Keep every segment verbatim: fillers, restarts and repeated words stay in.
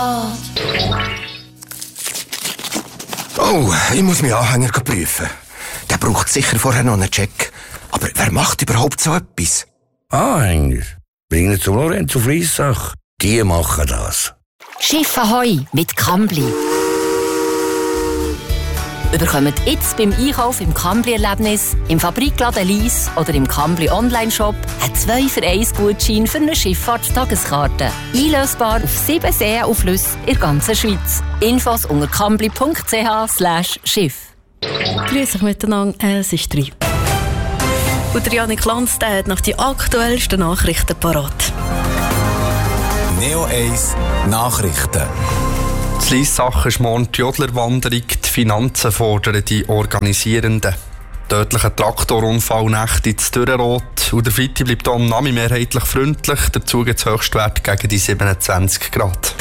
Oh, ich muss meinen Anhänger prüfen. Der braucht sicher vorher noch einen Check. Aber wer macht überhaupt so etwas? Anhänger? Bringen zu Lorenzo Fliessach. Die machen das. Schiff Ahoi mit Kambly. Überkommt jetzt beim Einkauf im Kambly-Erlebnis, im Fabrikladen Lies oder im Kambly Online-Shop einen zwei für eins Gutschein für eine Schifffahrtstageskarte. Einlösbar auf sieben Seen und Flüsse in der ganzen Schweiz. Infos unter kambly punkt c h slash schiff. Grüß euch miteinander, es ist drei. Und der Janik Lanz hat noch die aktuellsten Nachrichten parat. Neo eins Nachrichten. Die Liessach ist morgen die Jodlerwanderung. Die Finanzen fordern die Organisierenden. Tödlicher Traktorunfall Nächte in Dürrenrot. Und der Fitti bleibt am Nami mehrheitlich freundlich. Dazu gibt es Höchstwert gegen die siebenundzwanzig Grad.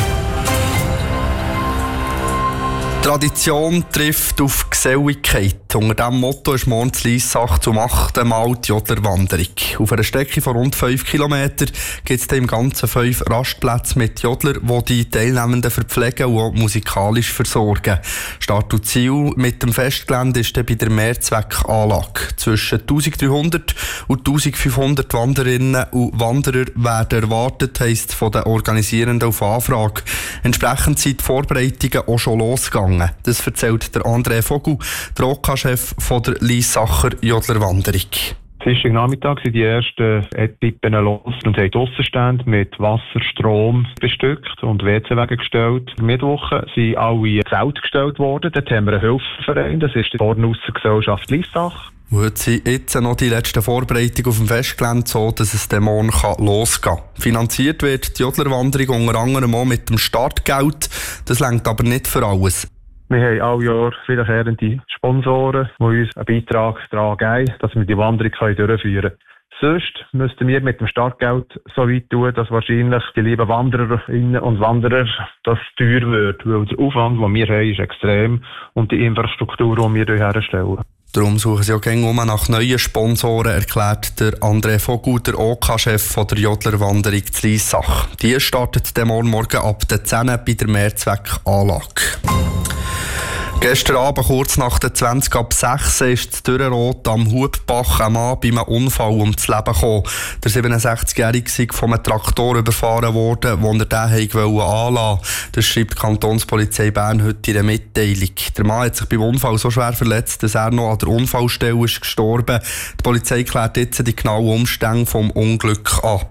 Tradition trifft auf Geselligkeit. Unter diesem Motto ist morgen in Liessach zum achten Mal die Jodlerwanderung. Auf einer Strecke von rund fünf Kilometern gibt es im Ganzen fünf Rastplätze mit Jodler, die die Teilnehmenden verpflegen und auch musikalisch versorgen. Start und Ziel mit dem Festgelände ist dann bei der Mehrzweckanlage. Zwischen eintausenddreihundert und eintausendfünfhundert Wanderinnen und Wanderer werden erwartet, heisst von den Organisierenden auf Anfrage. Entsprechend sind die Vorbereitungen auch schon losgegangen. Das erzählt der André Vogel, der O K-Chef von der Liessacher Jodlerwanderung. Dienstag Nachmittag sind die ersten Etappen los und haben Aussenstände mit Wasser, Strom bestückt und W C-Wege gestellt. Mittwoch sind alle Zelte gestellt worden. Dort haben wir einen Hilfsverein, das ist die Dornaussengesellschaft Liessach. Heute sind jetzt noch die letzten Vorbereitungen auf dem Festgelände so, dass es den morgen losgehen kann. Finanziert wird die Jodlerwanderung unter anderem auch mit dem Startgeld. Das reicht aber nicht für alles. Wir haben alle Jahr wiederkehrende Sponsoren, die uns einen Beitrag daran geben, dass wir die Wanderung durchführen können. Sonst müssten wir mit dem Startgeld so weit tun, dass wahrscheinlich die lieben Wandererinnen und Wanderer das teuer wird. Weil der Aufwand, den wir haben, ist extrem und die Infrastruktur, die wir hier herstellen. Darum suchen sie auch gerne nach neuen Sponsoren, erklärt der André Vogel, der O K-Chef der Jodlerwanderung zu Liessach. Die startet dann morgen ab der zehn bei der Mehrzweckanlage. Gestern Abend, kurz nach der zwanzig ab sechs, ist in Dürrenrot am Hubbach ein Mann bei einem Unfall ums Leben gekommen. Der siebenundsechzigjährige sei von einem Traktor überfahren worden, wo er den anlassen wollte. Das schreibt die Kantonspolizei Bern heute in einer Mitteilung. Der Mann hat sich beim Unfall so schwer verletzt, dass er noch an der Unfallstelle ist gestorben. Die Polizei klärt jetzt die genauen Umstände vom Unglück ab.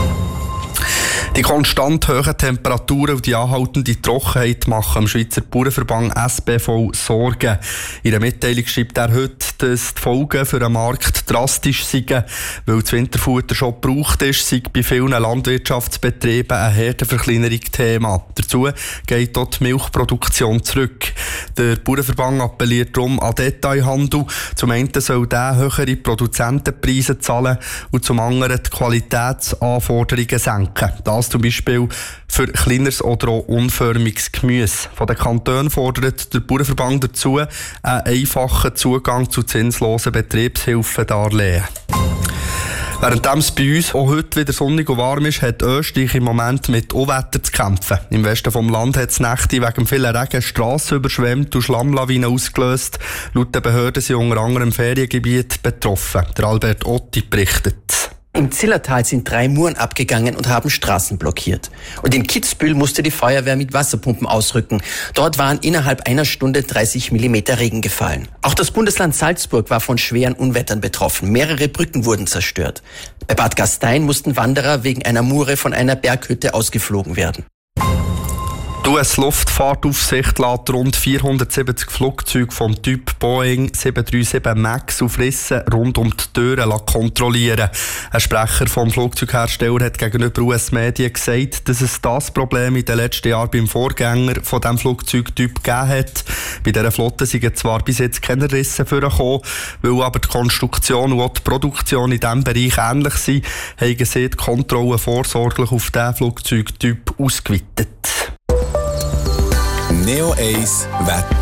Die konstant hohen Temperaturen und die anhaltende Trockenheit machen dem Schweizer Bauernverband S B V Sorgen. In einer Mitteilung schreibt er heute, dass die Folgen für den Markt drastisch seien, weil das Winterfutter schon gebraucht ist, sei bei vielen Landwirtschaftsbetrieben eine Herdenverkleinerung Thema. Dazu geht dort die Milchproduktion zurück. Der Bauernverband appelliert darum an den Detailhandel. Zum einen soll der höhere Produzentenpreise zahlen und zum anderen die Qualitätsanforderungen senken. Das zum Beispiel für kleineres oder auch unförmiges Gemüse. Von den Kantonen fordert der Bauernverband dazu einen einfachen Zugang zu zinslosen Betriebshilfendarlehen. Während es bei uns auch heute wieder sonnig und warm ist, hat Österreich im Moment mit Unwetter zu kämpfen. Im Westen des Landes hat es Nächte wegen vielen Regen Strassen überschwemmt und Schlammlawinen ausgelöst. Laut den Behörden sind unter anderem Feriengebiete betroffen. Der Albert Otti berichtet. Im Zillertal sind drei Muren abgegangen und haben Straßen blockiert. Und in Kitzbühel musste die Feuerwehr mit Wasserpumpen ausrücken. Dort waren innerhalb einer Stunde dreißig Millimeter Regen gefallen. Auch das Bundesland Salzburg war von schweren Unwettern betroffen. Mehrere Brücken wurden zerstört. Bei Bad Gastein mussten Wanderer wegen einer Mure von einer Berghütte ausgeflogen werden. Die U S-Luftfahrtaufsicht lässt rund vierhundertsiebzig Flugzeuge vom Typ Boeing sieben drei sieben MAX auf Rissen rund um die Türen kontrollieren. Ein Sprecher vom Flugzeughersteller hat gegenüber U S-Medien gesagt, dass es das Problem in den letzten Jahren beim Vorgänger von diesem Flugzeugtyp gegeben hat. Bei dieser Flotte sind zwar bis jetzt keine Risse vorgekommen, weil aber die Konstruktion und auch die Produktion in diesem Bereich ähnlich sind, haben sie die Kontrollen vorsorglich auf diesen Flugzeugtyp ausgeweitet. Neo eins Wetter.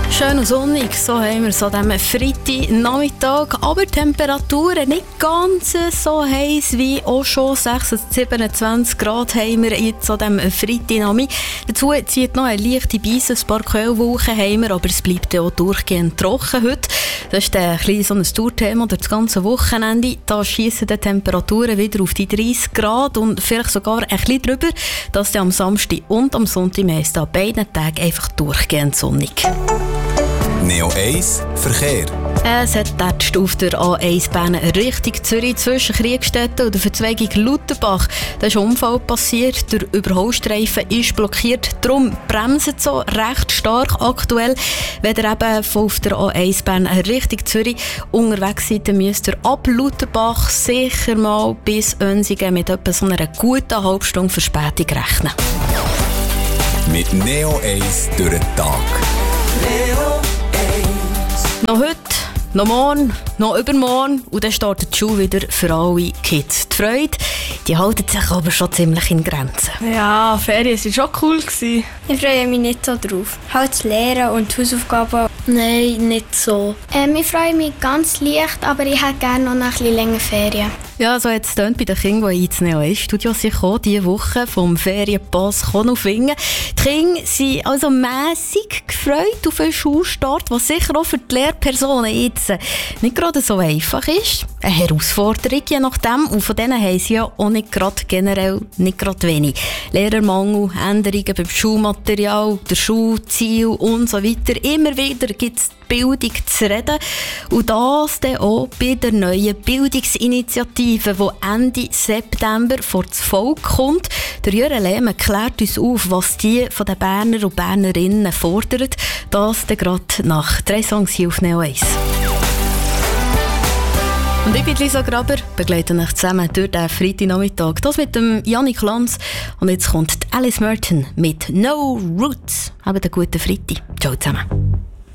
Schön und sonnig, so haben wir es an diesem Freitagnachmittag. Aber die Temperaturen nicht ganz so heiß wie auch schon. sechsundzwanzig, siebenundzwanzig Grad haben wir jetzt an diesem Freitagnachmittag. Dazu zieht noch eine leichte Beise, ein paar Quellwolken haben wir, aber es bleibt auch durchgehend trocken heute. Das ist ein bisschen so ein Tourthema durch das ganze Wochenende. Da schiessen die Temperaturen wieder auf die dreißig Grad und vielleicht sogar ein bisschen drüber. Das ist am Samstag und am Sonntag meist an beiden Tagen einfach durchgehend sonnig. Neo eins Verkehr. Es hat dort auf der A eins Bahn Richtung Zürich zwischen Kriegstetten und der Verzweigung Lutherbach. Da ist ein Unfall passiert, der Überholstreifen ist blockiert. Darum bremsen sie so recht stark aktuell. Wenn ihr eben auf der A eins Bahn Richtung Zürich unterwegs seid, dann müsst ihr ab Lutherbach sicher mal bis Önsigen mit etwa so einer guten halben Stunde Verspätung rechnen. Mit Neo eins durch den Tag. Neo Noch heute, noch morgen, noch übermorgen und dann startet die Schule wieder für alle Kids. Die Freude, die halten sich aber schon ziemlich in Grenzen. Ja, Ferien waren schon cool. Ich freue mich nicht so drauf. Halt das Lehren und die Hausaufgaben. Nein, nicht so. Ähm, ich freue mich ganz leicht, aber ich hätte gerne noch ein bisschen länger Ferien. Ja, so hat es bei den Kindern, die ins Neo eins Studio sind, diese Woche vom Ferienpass Konolfingen. Die Kinder sind also mässig gefreut auf einen Schulstart, was sicher auch für die Lehrpersonen jetzt nicht gerade so einfach ist. Eine Herausforderung, je nachdem. Und von denen haben sie ja auch nicht gerade generell nicht gerade wenig. Lehrermangel, Änderungen beim Schulmaterial, der Schulziel und so weiter. Immer wieder gibt es Bildung zu reden. Und das dann auch bei der neuen Bildungsinitiative, die Ende September vor das Volk kommt. Der Jürgen Lehmann klärt uns auf, was die von den Berner und Bernerinnen fordert. Das dann gerade nach drei Songs hier auf Neo eins. Und ich bin Lisa Graber, begleite euch zusammen durch den Freitagnachmittag. Das mit dem Jannik Lanz. Und jetzt kommt Alice Merton mit No Roots. Habt einen guten Freitag. Ciao zusammen.